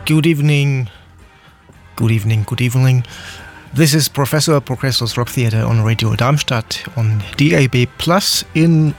Good evening. Good evening. Good evening. This is Professor's Rock Theatre on Radio Darmstadt on DAB Plus in